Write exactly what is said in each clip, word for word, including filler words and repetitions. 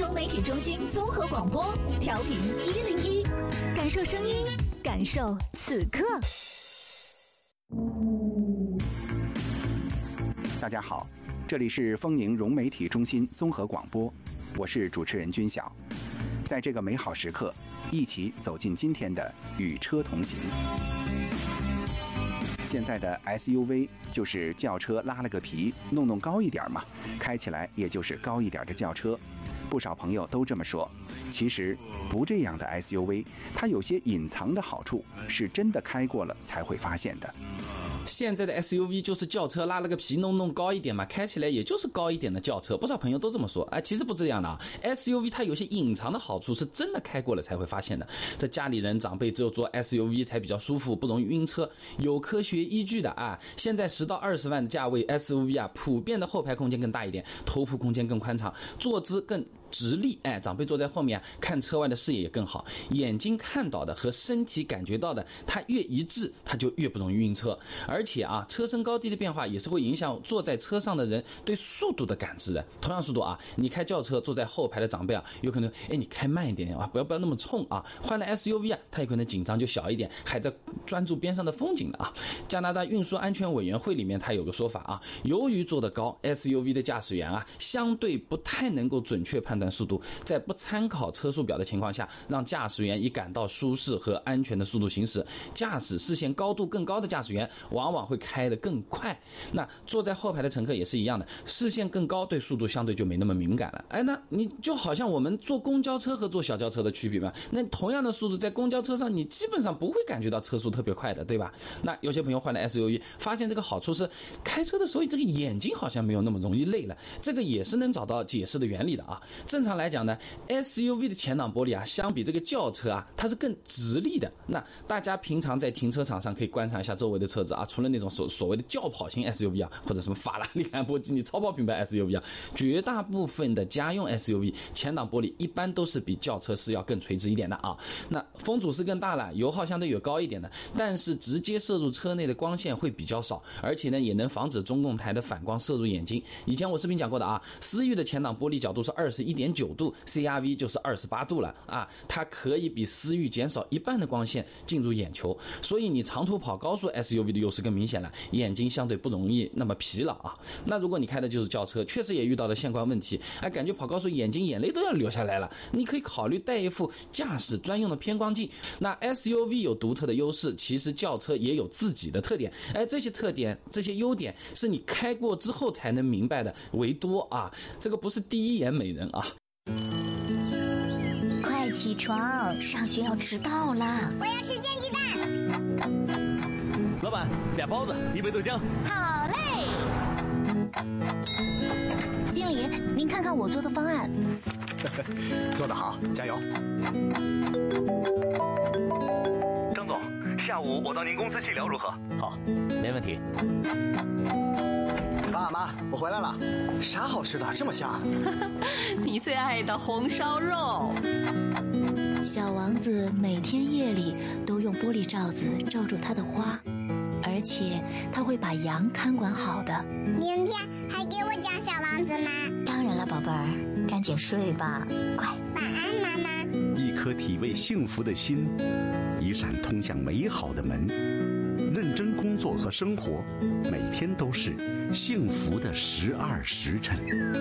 融媒体中心综合广播，调频一零一，感受声音，感受此刻。 大家好，这里是丰宁融媒体中心综合广播，我是主持人军晓。在这个美好时刻，一起走进今天的与车同行。现在的 S U V 就是轿车拉了个皮，弄弄高一点嘛，开起来也就是高一点的轿车。不少朋友都这么说，其实不这样的 S U V， 它有些隐藏的好处，是真的开过了才会发现的。 现在的 S U V 就是轿车拉了个皮，弄弄高一点嘛，开起来也就是高一点的轿车。不少朋友都这么说，哎，其实不这样的啊。S U V 它有些隐藏的好处，是真的开过了才会发现的。这家里人长辈只有坐 S U V 才比较舒服，不容易晕车，有科学依据的啊。现在十到二十万的价位 S U V 啊，普遍的后排空间更大一点，头部空间更宽敞，坐姿更直立，哎，长辈坐在后面啊，看车外的视野也更好，眼睛看到的和身体感觉到的，它越一致，它就越不容易晕车。而且啊，车身高低的变化也是会影响坐在车上的人对速度的感知的。同样速度啊，你开轿车坐在后排的长辈啊，有可能哎你开慢一点啊，不要不要那么冲啊。换了 S U V 啊，他有可能紧张就小一点，还在专注边上的风景的啊。加拿大运输安全委员会里面他有个说法啊，由于坐得高 ，S U V 的驾驶员啊，相对不太能够准确判断速度，在不参考车速表的情况下，让驾驶员以感到舒适和安全的速度行驶。驾驶视线高度更高的驾驶员往往会开得更快。那坐在后排的乘客也是一样的，视线更高，对速度相对就没那么敏感了。哎，那你就好像我们坐公交车和坐小轿车的区别嘛，那同样的速度在公交车上你基本上不会感觉到车速特别快的，对吧？那有些朋友换了 S U V， 发现这个好处是开车的时候这个眼睛好像没有那么容易累了，这个也是能找到解释的原理的啊。正常来讲呢， S U V 的前挡玻璃啊，相比这个轿车啊，它是更直立的。那大家平常在停车场上可以观察一下周围的车子啊，除了那种所所谓的轿跑型 S U V 啊，或者什么法拉利、兰博基尼超跑品牌 S U V 啊，绝大部分的家用 S U V 前挡玻璃一般都是比轿车是要更垂直一点的啊。那风阻是更大了，油耗相对有高一点的，但是直接射入车内的光线会比较少，而且呢也能防止中控台的反光射入眼睛。以前我视频讲过的啊，思域的前挡玻璃角度是二十一点九度， C R V 就是二十八度了啊，它可以比思域减少一半的光线进入眼球，所以你长途跑高速 S U V 的优势更明显了，眼睛相对不容易那么疲劳啊。那如果你开的就是轿车，确实也遇到了相关问题，哎，感觉跑高速眼睛眼泪都要流下来了，你可以考虑带一副驾驶专用的偏光镜。那 S U V 有独特的优势，其实轿车也有自己的特点，哎，这些特点这些优点是你开过之后才能明白的，为多啊，这个不是第一眼美人啊。 快起床，上学要迟到了。 我要吃煎鸡蛋。 老板，俩包子，一杯豆浆。 好嘞。经理，您看看我做的方案。 做得好，加油。 张总，下午我到您公司细聊如何？好，没问题。 爸妈，我回来了。啥好吃的这么香？ 你最爱的红烧肉。 小王子每天夜里都用玻璃罩子罩住他的花，而且他会把羊看管好的。 明天还给我讲小王子吗？ 当然了，宝贝儿，赶紧睡吧，乖。 晚安，妈妈。 一颗体味幸福的心，一扇通向美好的门。认真工作和生活，每天都是幸福的十二时辰。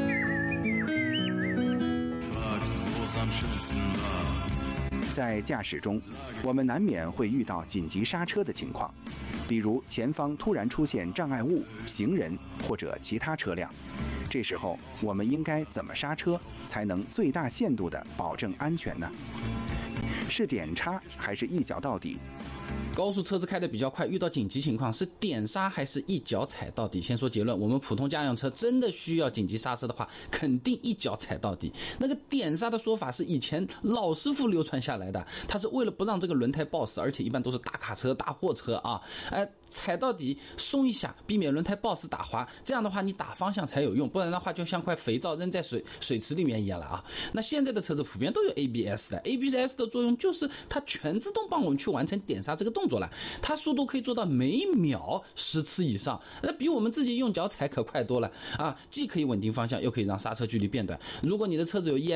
在驾驶中，我们难免会遇到紧急刹车的情况，比如前方突然出现障碍物、行人或者其他车辆，这时候我们应该怎么刹车才能最大限度地保证安全呢？是点刹还是一脚到底？ 高速车子开得比较快，遇到紧急情况是点刹还是一脚踩到底？先说结论，我们普通家用车真的需要紧急刹车的话，肯定一脚踩到底。那个点刹的说法是以前老师傅流传下来的，他是为了不让这个轮胎抱死，而且一般都是大卡车、大货车啊，哎，踩到底松一下，避免轮胎抱死打滑，这样的话你打方向才有用，不然的话就像块肥皂扔在水水池里面一样了啊。那现在的车子普遍都有 A B S 的 ，A B S 的作用就是它全自动帮我们去完成点刹这个动作了，它速度可以做到每秒十次以上，那比我们自己用脚踩可快多了啊！既可以稳定方向，又可以让刹车距离变短。如果你的车子有 E